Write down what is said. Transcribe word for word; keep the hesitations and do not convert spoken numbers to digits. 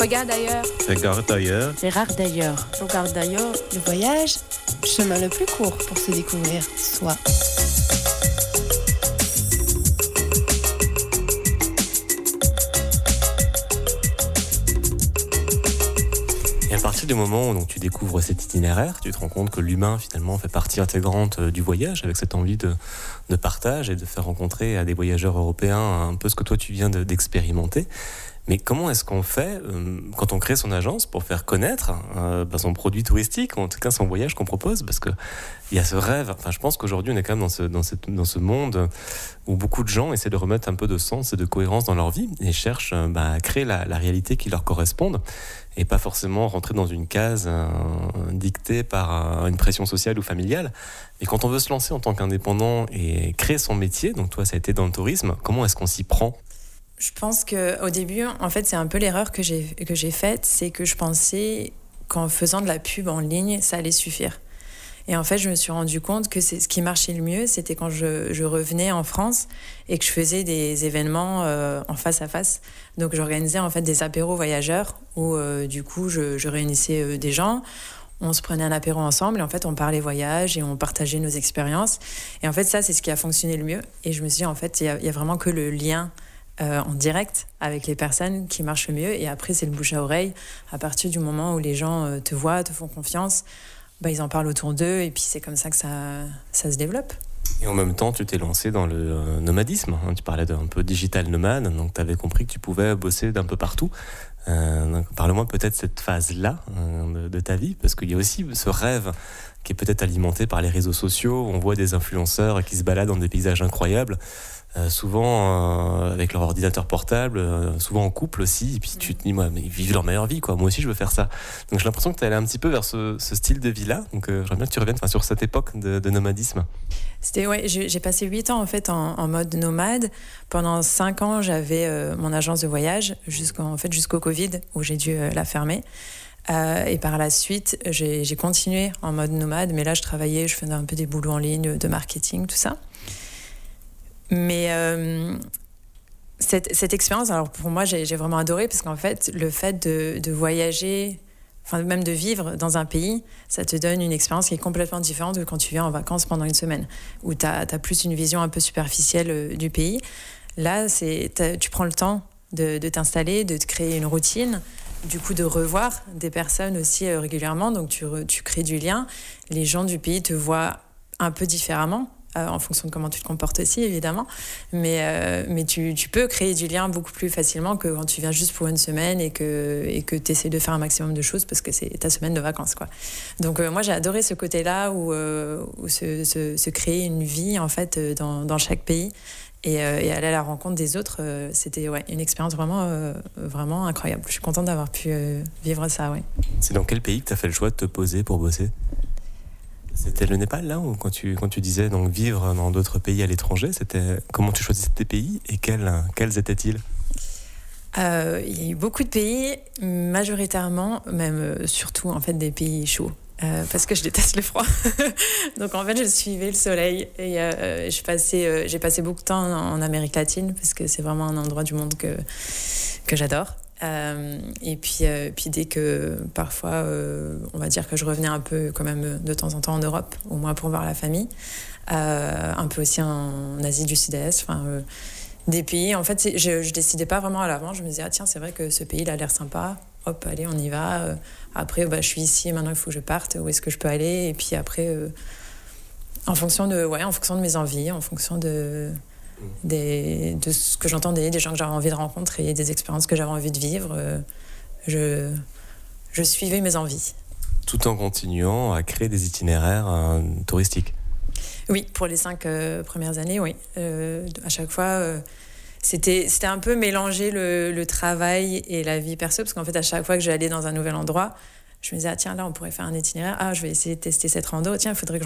Regarde ailleurs. Regarde ailleurs. Regarde d'ailleurs. Regarde d'ailleurs. Le voyage, chemin le plus court pour se découvrir soi. Et à partir du moment où donc, tu découvres cet itinéraire, tu te rends compte que l'humain finalement fait partie intégrante du voyage, avec cette envie de, de partage et de faire rencontrer à des voyageurs européens un peu ce que toi tu viens de, d'expérimenter. Mais comment est-ce qu'on fait euh, quand on crée son agence pour faire connaître euh, bah, son produit touristique, ou en tout cas son voyage qu'on propose? Parce qu'il y a ce rêve, enfin, je pense qu'aujourd'hui on est quand même dans ce, dans, cette, dans ce monde où beaucoup de gens essaient de remettre un peu de sens et de cohérence dans leur vie et cherchent euh, bah, à créer la, la réalité qui leur corresponde et pas forcément rentrer dans une case euh, dictée par euh, une pression sociale ou familiale. Et quand on veut se lancer en tant qu'indépendant et créer son métier, donc toi ça a été dans le tourisme, comment est-ce qu'on s'y prend? Je pense qu'au début, en fait, c'est un peu l'erreur que j'ai, que j'ai faite, c'est que je pensais qu'en faisant de la pub en ligne, ça allait suffire. Et en fait, je me suis rendu compte que c'est, ce qui marchait le mieux, c'était quand je, je revenais en France et que je faisais des événements euh, en face à face. Donc, j'organisais en fait des apéros voyageurs où, euh, du coup, je, je réunissais euh, des gens. On se prenait un apéro ensemble et en fait, on parlait voyage et on partageait nos expériences. Et en fait, ça, c'est ce qui a fonctionné le mieux. Et je me suis dit, en fait, il y a, il y a vraiment que le lien Euh, en direct avec les personnes qui marchent le mieux, et après c'est le bouche à oreille. À partir du moment où les gens euh, te voient, te font confiance, bah, ils en parlent autour d'eux et puis c'est comme ça que ça, ça se développe. Et en même temps, tu t'es lancé dans le euh, nomadisme, hein. Tu parlais d'un peu digital nomade, donc tu avais compris que tu pouvais bosser d'un peu partout. Euh, donc parle-moi peut-être de cette phase-là euh, de, de ta vie, parce qu'il y a aussi ce rêve qui est peut-être alimenté par les réseaux sociaux, où on voit des influenceurs qui se baladent dans des paysages incroyables. Euh, souvent euh, avec leur ordinateur portable, euh, souvent en couple aussi, et puis tu te dis, moi, mais ils vivent leur meilleure vie, quoi. Moi aussi je veux faire ça. Donc j'ai l'impression que tu es allé un petit peu vers ce, ce style de vie-là, donc euh, j'aimerais bien que tu reviennes sur cette époque de, de nomadisme. C'était, ouais, j'ai, j'ai passé huit ans en fait en, en mode nomade. Pendant cinq ans, j'avais euh, mon agence de voyage, jusqu'au, en fait, jusqu'au Covid, où j'ai dû euh, la fermer. Euh, et par la suite, j'ai, j'ai continué en mode nomade, mais là je travaillais, je faisais un peu des boulots en ligne, de marketing, tout ça. Mais euh, cette, cette expérience, alors pour moi, j'ai, j'ai vraiment adoré, parce qu'en fait, le fait de, de voyager, enfin même de vivre dans un pays, ça te donne une expérience qui est complètement différente de quand tu viens en vacances pendant une semaine, où tu as plus une vision un peu superficielle euh, du pays. Là, c'est, tu prends le temps de, de t'installer, de te créer une routine, du coup de revoir des personnes aussi euh, régulièrement, donc tu, re, tu crées du lien. Les gens du pays te voient un peu différemment, Euh, en fonction de comment tu te comportes aussi, évidemment. Mais, euh, mais tu, tu peux créer du lien beaucoup plus facilement que quand tu viens juste pour une semaine et que, et que tu essaies de faire un maximum de choses parce que c'est ta semaine de vacances, quoi. Donc euh, moi, j'ai adoré ce côté-là où, euh, où se, se, se créer une vie, en fait, dans, dans chaque pays et, euh, et aller à la rencontre des autres. Euh, c'était ouais, une expérience vraiment, euh, vraiment incroyable. Je suis contente d'avoir pu euh, vivre ça, ouais. C'est dans quel pays que tu as fait le choix de te poser pour bosser ? C'était le Népal, là, ou quand tu, quand tu disais donc, vivre dans d'autres pays à l'étranger, c'était comment tu choisissais tes pays et quels, quels étaient-ils ? euh, Il y a eu beaucoup de pays, majoritairement, même euh, surtout en fait, des pays chauds. Euh, parce que je déteste le froid. Donc en fait, je suivais le soleil. Et euh, je passais, euh, j'ai passé beaucoup de temps en Amérique latine, parce que c'est vraiment un endroit du monde que, que j'adore. Euh, et puis, euh, puis dès que parfois, euh, on va dire que je revenais un peu quand même de temps en temps en Europe, au moins pour voir la famille, euh, un peu aussi en Asie du Sud-Est, enfin euh, des pays. En fait, je, je décidais pas vraiment à l'avant. Je me disais ah tiens, c'est vrai que ce pays il a l'air sympa. Hop, allez, on y va. Euh, après, bah, je suis ici, maintenant il faut que je parte. Où est-ce que je peux aller ? Et puis après, euh, en fonction de, ouais, en fonction de mes envies, en fonction de Des, de ce que j'entendais, des gens que j'avais envie de rencontrer, des expériences que j'avais envie de vivre, euh, je, je suivais mes envies. Tout en continuant à créer des itinéraires euh, touristiques. Oui, pour les cinq euh, premières années, oui. Euh, à chaque fois, euh, c'était, c'était un peu mélanger le, le travail et la vie perso, parce qu'en fait, à chaque fois que j'allais dans un nouvel endroit, je me disais, ah tiens, là, on pourrait faire un itinéraire. Ah, je vais essayer de tester cette rando. Tiens, il faudrait que